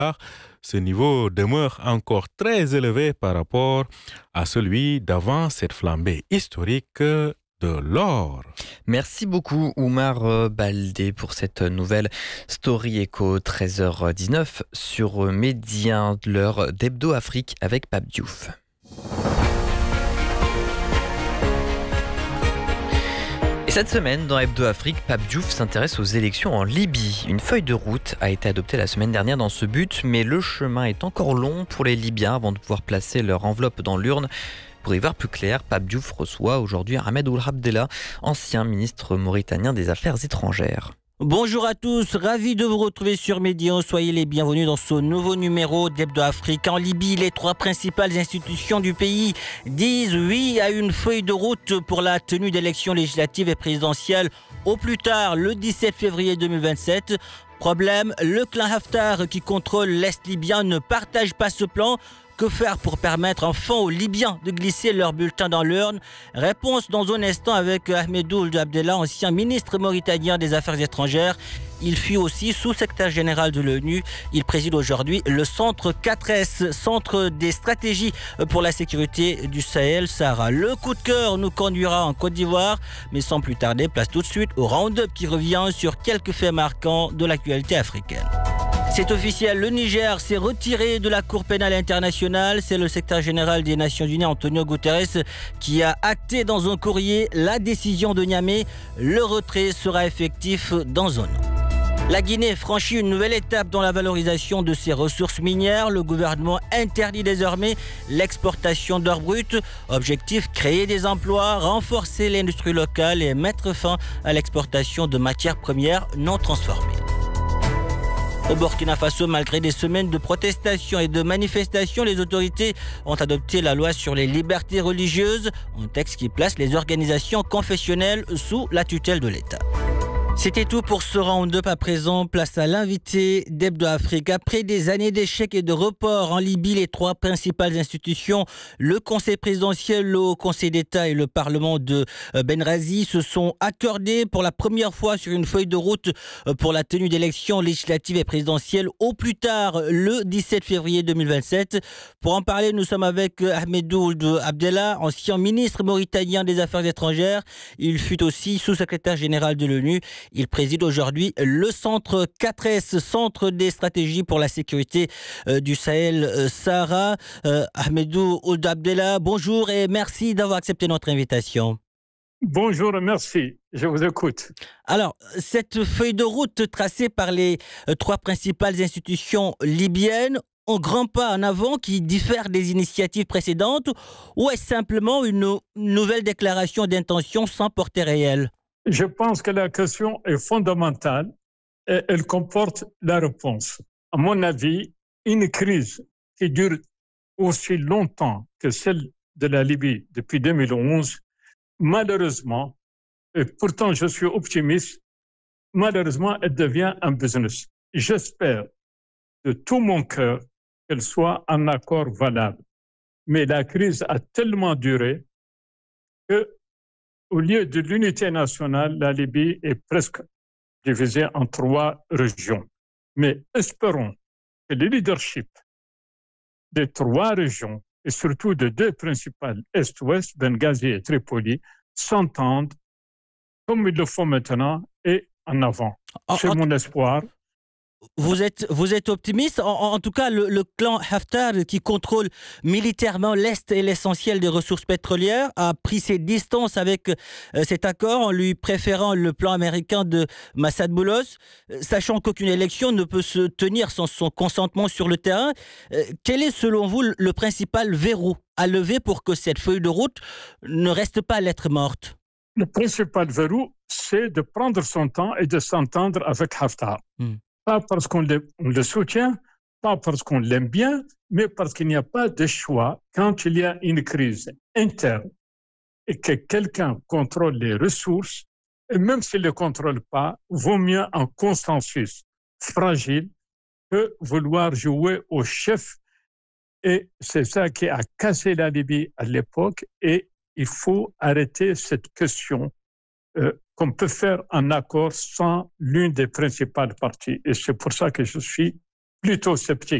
ce niveau demeure encore très élevé par rapport à celui d'avant cette flambée historique de l'or. Merci beaucoup Oumar Baldé pour cette nouvelle Story Echo 13h19 sur Média, l'heure d'Hebdo Afrique avec Pape Diouf. Et cette semaine, dans Hebdo Afrique, Pape Diouf s'intéresse aux élections en Libye. Une feuille de route a été adoptée la semaine dernière dans ce but, mais le chemin est encore long pour les Libyens avant de pouvoir placer leur enveloppe dans l'urne. Pour y voir plus clair, Pape Diouf reçoit aujourd'hui Ahmed Ould Abdellah, ancien ministre mauritanien des Affaires étrangères. Bonjour à tous, ravi de vous retrouver sur Médian. Soyez les bienvenus dans ce nouveau numéro d'Hebdo Afrique. En Libye, les trois principales institutions du pays disent oui à une feuille de route pour la tenue d'élections législatives et présidentielles au plus tard le 17 février 2027. Problème, le clan Haftar qui contrôle l'Est libyen ne partage pas ce plan. Que faire pour permettre enfin aux Libyens de glisser leur bulletin dans l'urne? Réponse dans un instant avec Ahmed Ould Abdellah, ancien ministre mauritanien des Affaires étrangères. Il fut aussi sous-secrétaire général de l'ONU. Il préside aujourd'hui le centre 4S, centre des stratégies pour la sécurité du Sahel-Sahara. Le coup de cœur nous conduira en Côte d'Ivoire, mais sans plus tarder, place tout de suite au round-up qui revient sur quelques faits marquants de l'actualité africaine. C'est officiel, le Niger s'est retiré de la Cour pénale internationale. C'est le secrétaire général des Nations Unies, Antonio Guterres, qui a acté dans un courrier la décision de Niamey. Le retrait sera effectif dans un an. La Guinée franchit une nouvelle étape dans la valorisation de ses ressources minières. Le gouvernement interdit désormais l'exportation d'or brut. Objectif, créer des emplois, renforcer l'industrie locale et mettre fin à l'exportation de matières premières non transformées. Au Burkina Faso, malgré des semaines de protestations et de manifestations, les autorités ont adopté la loi sur les libertés religieuses, un texte qui place les organisations confessionnelles sous la tutelle de l'État. C'était tout pour ce round-up. À présent, place à l'invité d'Hebdo Afrique. Après des années d'échecs et de reports en Libye, les trois principales institutions, le Conseil présidentiel, le Haut Conseil d'État et le Parlement de Benghazi, se sont accordés pour la première fois sur une feuille de route pour la tenue d'élections législatives et présidentielles au plus tard le 17 février 2027. Pour en parler, nous sommes avec Ahmed Ould Abdellah, ancien ministre mauritanien des Affaires étrangères. Il fut aussi sous-secrétaire général de l'ONU. Il préside aujourd'hui le centre 4S, centre des stratégies pour la sécurité du Sahel-Sahara. Ahmedou Ould Abdellah, bonjour et merci d'avoir accepté notre invitation. Bonjour, merci. Je vous écoute. Alors, cette feuille de route tracée par les trois principales institutions libyennes, un grand pas en avant qui diffère des initiatives précédentes, ou est-ce simplement une nouvelle déclaration d'intention sans portée réelle? Je pense que la question est fondamentale et elle comporte la réponse. À mon avis, une crise qui dure aussi longtemps que celle de la Libye depuis 2011, malheureusement, et pourtant je suis optimiste, malheureusement, elle devient un business. J'espère de tout mon cœur qu'elle soit un accord valable. Mais la crise a tellement duré que au lieu de l'unité nationale, la Libye est presque divisée en trois régions. Mais espérons que le leadership des trois régions, et surtout des deux principales, Est-Ouest, Benghazi et Tripoli, s'entendent comme ils le font maintenant et en avant. C'est mon espoir. Vous êtes optimiste. En tout cas, le clan Haftar, qui contrôle militairement l'Est et l'essentiel des ressources pétrolières, a pris ses distances avec cet accord en lui préférant le plan américain de Massad Boulos, sachant qu'aucune élection ne peut se tenir sans son consentement sur le terrain. Quel est, selon vous, le principal verrou à lever pour que cette feuille de route ne reste pas lettre morte? Le principal verrou, c'est de prendre son temps et de s'entendre avec Haftar. Pas parce qu'on le soutient, pas parce qu'on l'aime bien, mais parce qu'il n'y a pas de choix quand il y a une crise interne et que quelqu'un contrôle les ressources, et même s'il ne les contrôle pas, vaut mieux un consensus fragile que vouloir jouer au chef. Et c'est ça qui a cassé la Libye à l'époque, et il faut arrêter cette question qu'on peut faire un accord sans l'une des principales parties. Et c'est pour ça que je suis plutôt sceptique.